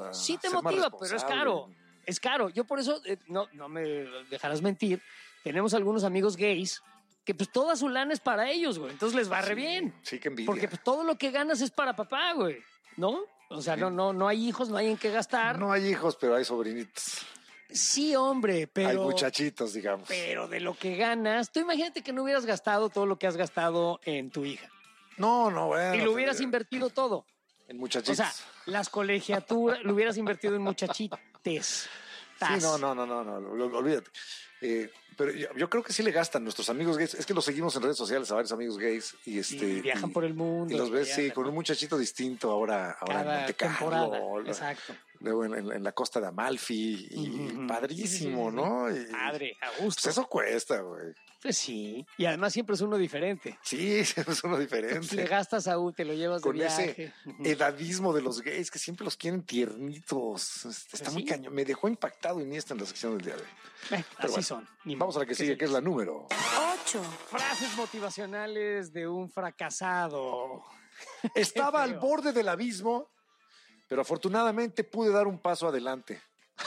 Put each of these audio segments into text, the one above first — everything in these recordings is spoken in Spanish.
Sí te ser más motiva, pero es responsable. caro. Es caro. Yo por eso, no me dejarás mentir, tenemos algunos amigos gays que pues toda su lana es para ellos, güey. Entonces les va re bien. Sí, qué envidia. Porque pues todo lo que ganas es para papá, güey. ¿No? O sea, no hay hijos, no hay en qué gastar. No hay hijos, pero hay sobrinitos. Sí, hombre, pero... Hay muchachitos, digamos. Pero de lo que ganas, tú imagínate que no hubieras gastado todo lo que has gastado en tu hija. No, bueno. Y lo hubieras invertido todo. En muchachitos. O sea, las colegiaturas, lo hubieras invertido en muchachites. Sí, no, olvídate. Pero yo creo que sí le gastan nuestros amigos gays. Es que los seguimos en redes sociales a varios amigos gays y Y viajan por el mundo. Y los ves, sí, con un muchachito distinto ahora cada en Monte temporada. Carlo. Exacto. Luego en la costa de Amalfi y padrísimo, sí. ¿no? Y, padre, a gusto. Pues eso cuesta, güey. Pues sí. Y además siempre es uno diferente. Sí, es uno diferente. Pues le gastas a uno, te lo llevas con de viaje. Ese edadismo de los gays que siempre los quieren tiernitos. Está muy cañón. Me dejó impactado Iniesta en la sección del día de hoy. Así son. Vamos a la que sigue, que es la número 8. Frases motivacionales de un fracasado. Estaba al borde del abismo, pero afortunadamente pude dar un paso adelante.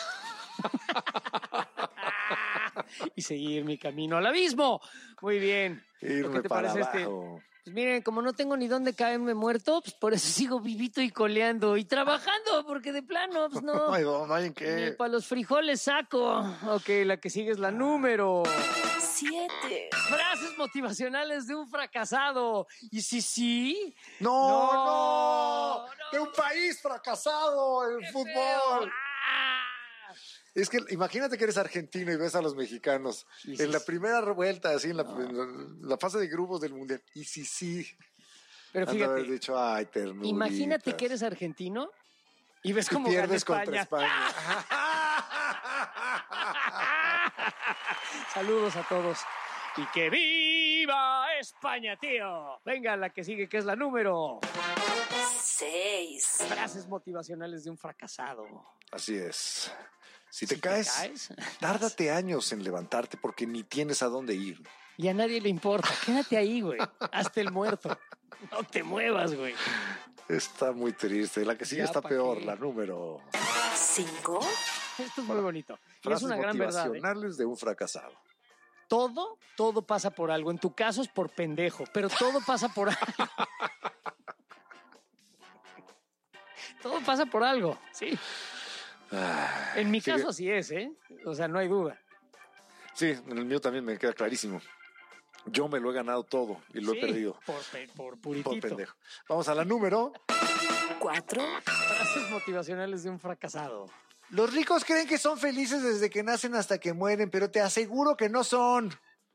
Y seguir mi camino al abismo. Muy bien. Irme ¿Qué te para parece abajo. Pues miren, como no tengo ni dónde caerme muerto, pues por eso sigo vivito y coleando y trabajando, porque de plano, pues no. No hay en qué. Ni para los frijoles saco. Ok, la que sigue es la número 7. Frases motivacionales de un fracasado. Y sí. No. De un país fracasado en el fútbol. Es que imagínate que eres argentino y ves a los mexicanos en la primera vuelta, así en la fase de grupos del mundial. Y sí. Pero fíjate, haber dicho, ay, ternuritas. imagínate que eres argentino y ves y cómo pierdes gana contra España. Saludos a todos. Y que viva España, tío. Venga, la que sigue, que es la número 6. Frases motivacionales de un fracasado. Así es. Si te caes, tárdate años en levantarte porque ni tienes a dónde ir. Y a nadie le importa. Quédate ahí, güey. Hazte el muerto. No te muevas, güey. Está muy triste. La que sigue Ya, está ¿pa' peor, qué? la número 5. Esto es muy bonito. Y es Frases una gran verdad. motivacionales de un fracasado. Todo pasa por algo. En tu caso es por pendejo, pero todo pasa por algo. Todo pasa por algo, sí. En mi caso así es, ¿eh? O sea, no hay duda. Sí, en el mío también me queda clarísimo. Yo me lo he ganado todo y lo he perdido. Por puritito. Por pendejo. Vamos a la número 4. Frases motivacionales de un fracasado. Los ricos creen que son felices desde que nacen hasta que mueren, pero te aseguro que no son.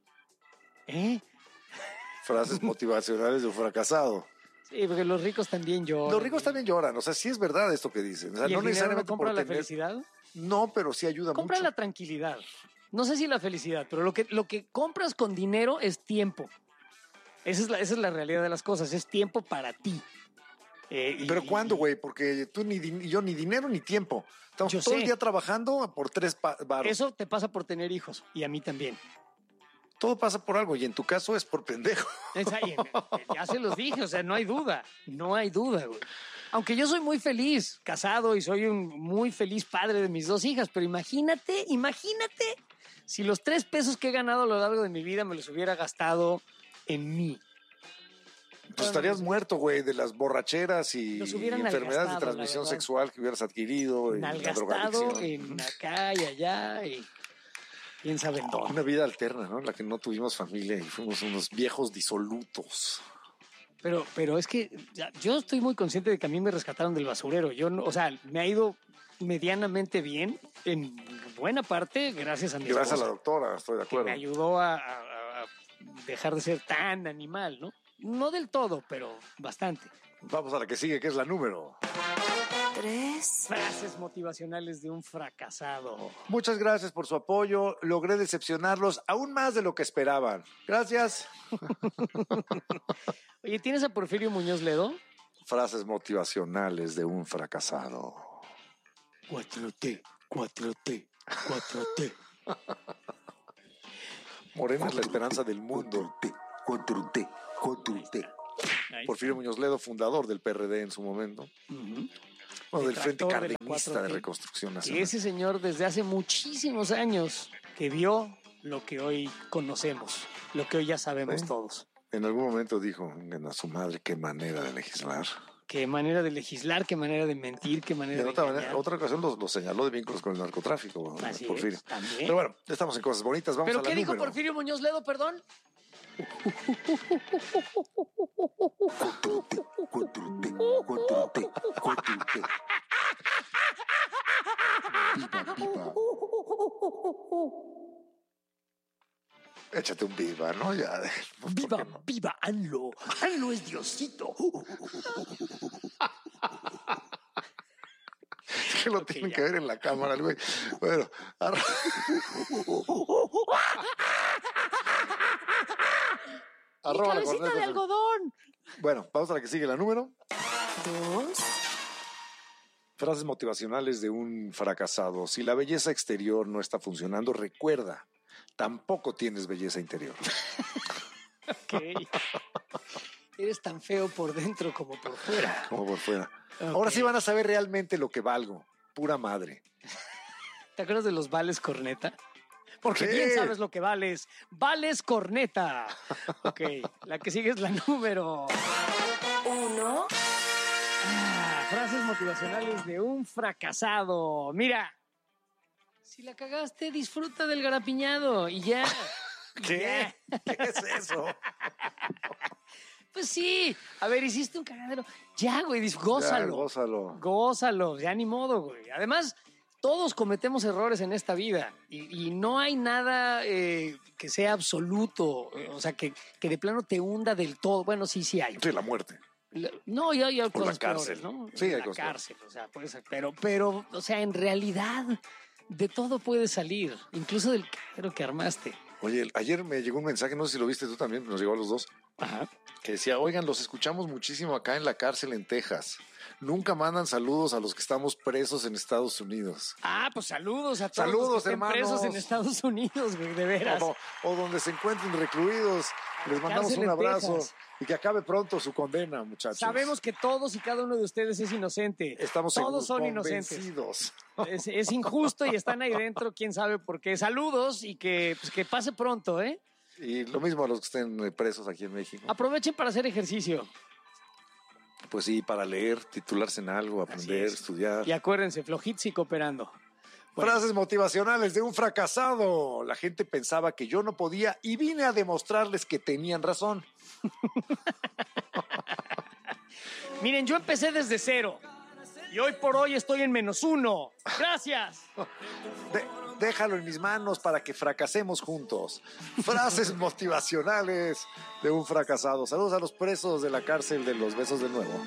Frases motivacionales de un fracasado. Sí, porque los ricos también lloran. Los ricos también lloran, o sea, sí es verdad esto que dicen. O sea, ¿Y no el dinero no necesariamente compra por la tener... felicidad? No, pero sí ayuda Compra mucho. la tranquilidad. No sé si la felicidad, pero lo que compras con dinero es tiempo. Esa es la realidad de las cosas, es tiempo para ti. ¿Pero cuándo, güey? Porque tú yo ni dinero ni tiempo. Estamos Yo todo sé. el día trabajando por 3 baros. Eso te pasa por tener hijos y a mí también. Todo pasa por algo y en tu caso es por pendejo. Ya se los dije, o sea, no hay duda, güey. Aunque yo soy muy feliz, casado y soy un muy feliz padre de mis 2 hijas, pero imagínate si los 3 pesos que he ganado a lo largo de mi vida me los hubiera gastado en mí. Pues estarías muerto, güey, de las borracheras y Los hubieran enfermedades de malgastado, transmisión la verdad. sexual que hubieras adquirido. En la Malgastado drogadicción. en acá y allá y quién sabe en dónde. Una vida alterna, ¿no? En la que no tuvimos familia y fuimos unos viejos disolutos. Pero es que yo estoy muy consciente de que a mí me rescataron del basurero. Yo, o sea, me ha ido medianamente bien en buena parte gracias a mi Gracias a esposa, la doctora, estoy de que acuerdo. me ayudó a dejar de ser tan animal, ¿no? No del todo, pero bastante. Vamos a la que sigue, que es la número 3. Frases motivacionales de un fracasado. Muchas gracias por su apoyo. Logré decepcionarlos aún más de lo que esperaban. Gracias. Oye, ¿tienes a Porfirio Muñoz Ledo? Frases motivacionales de un fracasado. 4T, 4T, 4T. Morena es la esperanza del mundo. 4T. Ahí Porfirio Muñoz Ledo, fundador del PRD en su momento. Uh-huh. O del Frente detractor de la Cardenista 4T, de Reconstrucción que Nacional. ese señor desde hace muchísimos años que vio lo que hoy conocemos, lo que hoy ya sabemos todos. En algún momento dijo, a su madre, qué manera de legislar. Qué manera de legislar, qué manera de mentir, qué Y manera en de otra engañar. otra ocasión lo señaló de vínculos con el narcotráfico, Así Porfirio. es, también. Pero bueno, ya estamos en cosas bonitas, vamos ¿Pero a la qué dijo número. Porfirio Muñoz Ledo, perdón? Échate un viva, ¿no? Ya. ¿Por qué Viva, no? viva ANLO. ANLO es Diosito. Es que lo tienen que ver en la cámara, el güey. Bueno, ¡Mi arroba la cabecita de corneta. algodón! Bueno, vamos a la que sigue, la número. 2, Frases motivacionales de un fracasado. Si la belleza exterior no está funcionando, recuerda, tampoco tienes belleza interior. Ok. Eres tan feo por dentro como por fuera. Como por fuera. Ok. Ahora sí van a saber realmente lo que valgo. Pura madre. ¿Te acuerdas de los vales corneta? Porque Sí. bien sabes lo que vales. ¡Vales corneta! Ok, la que sigue es la número. 1, Frases motivacionales de un fracasado. Mira, si la cagaste, disfruta del garapiñado y ya. ¿Qué? ¿Qué es eso? Pues sí. A ver, hiciste un cagadero. Ya, güey, gózalo. Ya, gózalo. Gózalo, ya ni modo, güey. Además, todos cometemos errores en esta vida y no hay nada que sea absoluto, o sea, que de plano te hunda del todo. Bueno, sí hay. Sí, la muerte. No, ya hay O la cosas cárcel. peores, ¿no? Sí, hay la cosas cárcel, o sea, puede ser, pero, o sea, en realidad de todo puede salir, incluso del cagadero que armaste. Oye, ayer me llegó un mensaje, no sé si lo viste tú también, nos llegó a los dos, Ajá. que decía, oigan, los escuchamos muchísimo acá en la cárcel en Texas. Nunca mandan saludos a los que estamos presos en Estados Unidos. Ah, pues saludos a todos Saludos, los que estén hermanos. presos en Estados Unidos, güey, de veras. O donde se encuentren recluidos. Les mandamos Cárcel un en abrazo Texas. y que acabe pronto su condena, muchachos. Sabemos que todos y cada uno de ustedes es inocente. Estamos todos son convencidos. inocentes. Es injusto y están ahí dentro, quién sabe por qué. Saludos y que pase pronto, ¿eh? Y lo mismo a los que estén presos aquí en México. Aprovechen para hacer ejercicio. Pues sí, para leer, titularse en algo, aprender, es. estudiar. Y acuérdense, flojits y cooperando. Bueno. Frases motivacionales de un fracasado. La gente pensaba que yo no podía y vine a demostrarles que tenían razón. Miren, yo empecé desde cero y hoy por hoy estoy en -1. Gracias. Déjalo en mis manos para que fracasemos juntos. Frases motivacionales de un fracasado. Saludos a los presos de la cárcel de los Besos de Nuevo.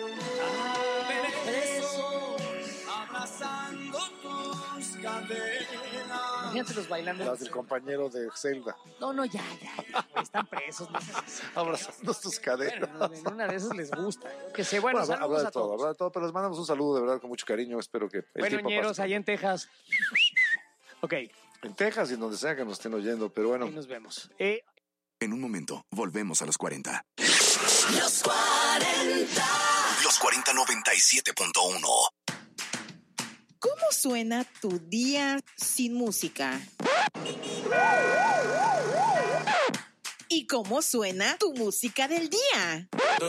Imagínatelos bailando. Las del compañero de Zelda. No, ya. Güey, están presos. No seas así. Abrazando sus caderas. Bueno, en una de esas les gusta. Que sé, bueno, Bueno, saludos a todos. habla de todo, pero les mandamos un saludo de verdad con mucho cariño. Espero que el Bueno, tiempo ñeros, pase. allá en Texas. Ok, En Texas y en donde sea que nos estén oyendo, pero bueno. ahí nos vemos. En un momento, volvemos a los 40. los 40. Los 40 97.1. ¿Cómo suena tu día sin música? ¿Y cómo suena tu música del día?